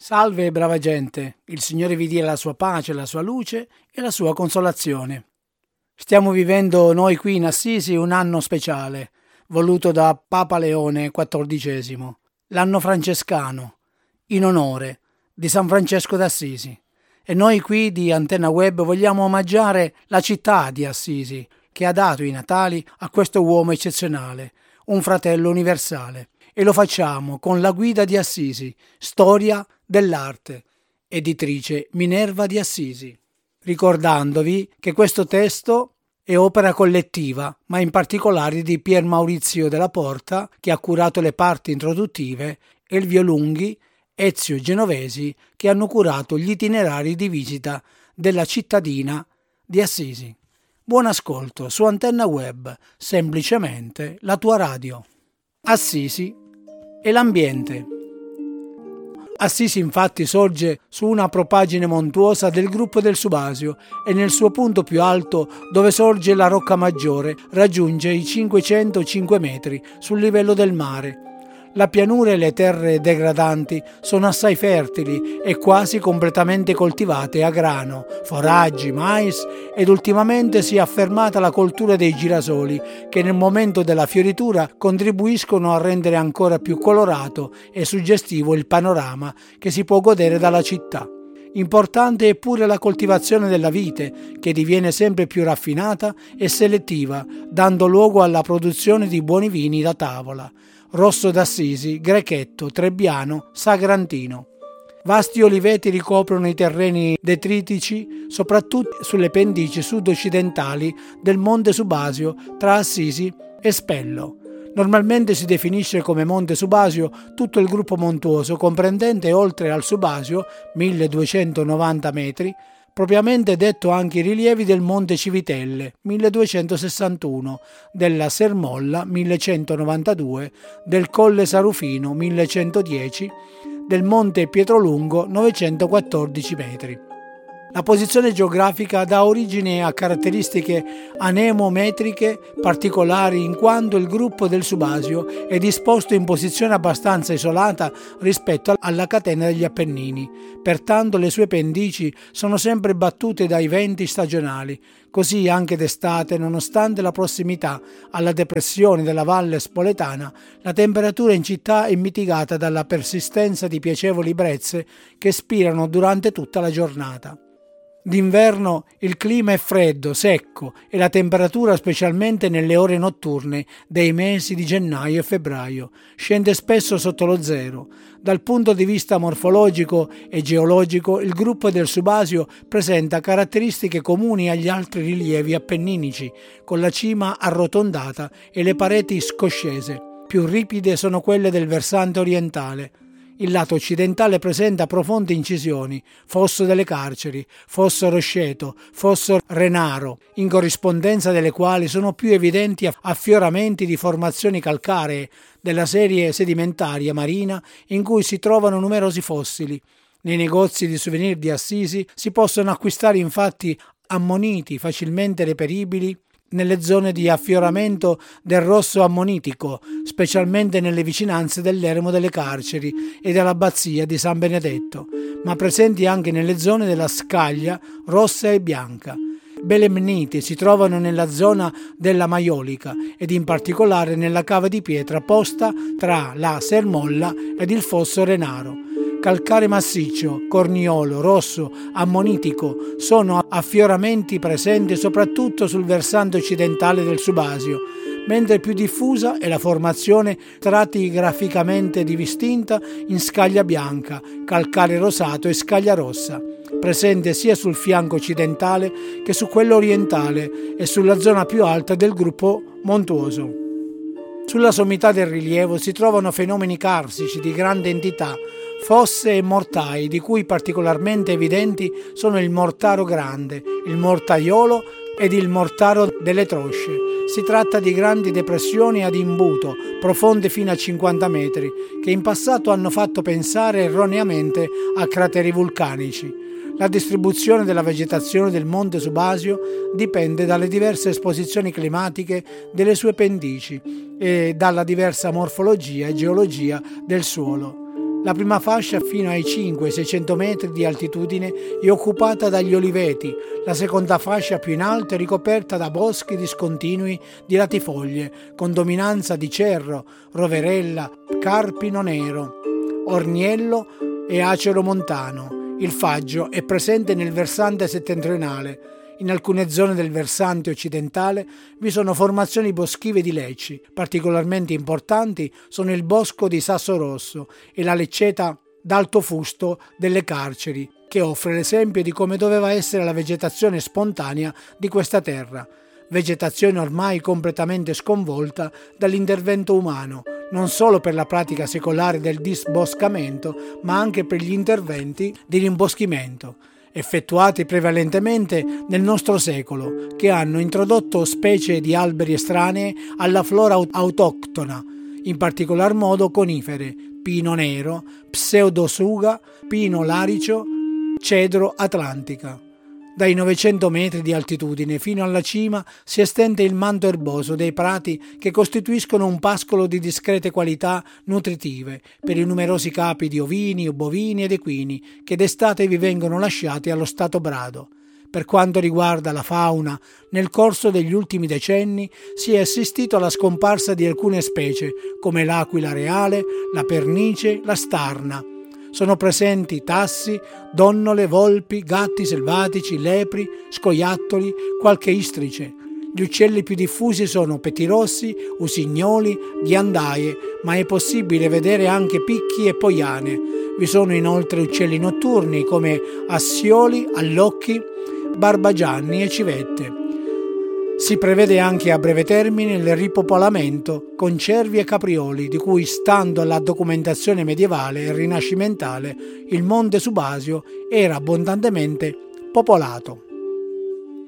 Salve brava gente, il Signore vi dia la sua pace, la sua luce e la sua consolazione. Stiamo vivendo noi qui in Assisi un anno speciale, voluto da Papa Leone XIV, l'anno francescano, in onore di San Francesco d'Assisi. E noi qui di Antenna Web vogliamo omaggiare la città di Assisi, che ha dato i natali a questo uomo eccezionale, un fratello universale. E lo facciamo con la guida di Assisi, storia dell'arte, editrice Minerva di Assisi, ricordandovi che questo testo è opera collettiva, ma in particolare di Pier Maurizio della Porta, che ha curato le parti introduttive, e Elvio Lunghi, Ezio Genovesi, che hanno curato gli itinerari di visita della cittadina di Assisi. Buon ascolto su Antenna Web, semplicemente la tua radio. Assisi e l'ambiente. Assisi infatti sorge su una propaggine montuosa del gruppo del Subasio e nel suo punto più alto, dove sorge la Rocca Maggiore, raggiunge i 505 metri sul livello del mare. La pianura e le terre degradanti sono assai fertili e quasi completamente coltivate a grano, foraggi, mais ed ultimamente si è affermata la coltura dei girasoli che nel momento della fioritura contribuiscono a rendere ancora più colorato e suggestivo il panorama che si può godere dalla città. Importante è pure la coltivazione della vite, che diviene sempre più raffinata e selettiva, dando luogo alla produzione di buoni vini da tavola. Rosso d'Assisi, Grechetto, Trebbiano, Sagrantino. Vasti oliveti ricoprono i terreni detritici, soprattutto sulle pendici sud-occidentali del Monte Subasio tra Assisi e Spello. Normalmente si definisce come Monte Subasio tutto il gruppo montuoso comprendente oltre al Subasio, 1290 metri, propriamente detto anche i rilievi del Monte Civitelle, 1261, della Sermolla, 1192, del Colle Sarufino, 1110, del Monte Pietrolungo, 914 metri. La posizione geografica dà origine a caratteristiche anemometriche particolari in quanto il gruppo del Subasio è disposto in posizione abbastanza isolata rispetto alla catena degli Appennini. Pertanto le sue pendici sono sempre battute dai venti stagionali. Così anche d'estate, nonostante la prossimità alla depressione della Valle Spoletana, la temperatura in città è mitigata dalla persistenza di piacevoli brezze che spirano durante tutta la giornata. D'inverno il clima è freddo, secco e la temperatura, specialmente nelle ore notturne dei mesi di gennaio e febbraio, scende spesso sotto lo zero. Dal punto di vista morfologico e geologico, il gruppo del Subasio presenta caratteristiche comuni agli altri rilievi appenninici, con la cima arrotondata e le pareti scoscese. Più ripide sono quelle del versante orientale. Il lato occidentale presenta profonde incisioni, fosso delle Carceri, fosso Rosceto, fosso Renaro, in corrispondenza delle quali sono più evidenti affioramenti di formazioni calcaree della serie sedimentaria marina in cui si trovano numerosi fossili. Nei negozi di souvenir di Assisi si possono acquistare infatti ammoniti facilmente reperibili nelle zone di affioramento del rosso ammonitico, specialmente nelle vicinanze dell'eremo delle Carceri e dell'abbazia di San Benedetto, ma presenti anche nelle zone della scaglia rossa e bianca. Belemniti si trovano nella zona della Maiolica ed in particolare nella cava di pietra posta tra la Sermolla ed il fosso Renaro. Calcare massiccio, corniolo, rosso, ammonitico sono affioramenti presenti soprattutto sul versante occidentale del Subasio, mentre più diffusa è la formazione stratigraficamente distinta in scaglia bianca, calcare rosato e scaglia rossa, presente sia sul fianco occidentale che su quello orientale e sulla zona più alta del gruppo montuoso. Sulla sommità del rilievo si trovano fenomeni carsici di grande entità, fosse e mortai, di cui particolarmente evidenti sono il Mortaro Grande, il Mortaiolo ed il Mortaro delle Trosce. Si tratta di grandi depressioni ad imbuto, profonde fino a 50 metri, che in passato hanno fatto pensare erroneamente a crateri vulcanici. La distribuzione della vegetazione del Monte Subasio dipende dalle diverse esposizioni climatiche delle sue pendici e dalla diversa morfologia e geologia del suolo. La prima fascia, fino ai 500-600 metri di altitudine, è occupata dagli oliveti, la seconda fascia più in alto è ricoperta da boschi discontinui di latifoglie, con dominanza di cerro, roverella, carpino nero, orniello e acero montano. Il faggio è presente nel versante settentrionale. In alcune zone del versante occidentale vi sono formazioni boschive di lecci. Particolarmente importanti sono il bosco di Sasso Rosso e la lecceta d'alto fusto delle Carceri, che offre l'esempio di come doveva essere la vegetazione spontanea di questa terra. Vegetazione ormai completamente sconvolta dall'intervento umano, non solo per la pratica secolare del disboscamento, ma anche per gli interventi di rimboschimento effettuati prevalentemente nel nostro secolo, che hanno introdotto specie di alberi estranee alla flora autoctona, in particolar modo conifere, pino nero, pseudosuga, pino laricio, cedro atlantica. Dai 900 metri di altitudine fino alla cima si estende il manto erboso dei prati che costituiscono un pascolo di discrete qualità nutritive per i numerosi capi di ovini, bovini ed equini che d'estate vi vengono lasciati allo stato brado. Per quanto riguarda la fauna, nel corso degli ultimi decenni si è assistito alla scomparsa di alcune specie come l'aquila reale, la pernice, la starna. Sono presenti tassi, donnole, volpi, gatti selvatici, lepri, scoiattoli, qualche istrice. Gli uccelli più diffusi sono petirossi, usignoli, ghiandaie, ma è possibile vedere anche picchi e poiane. Vi sono inoltre uccelli notturni come assioli, allocchi, barbagianni e civette. Si prevede anche a breve termine il ripopolamento con cervi e caprioli, di cui, stando alla documentazione medievale e rinascimentale, il Monte Subasio era abbondantemente popolato.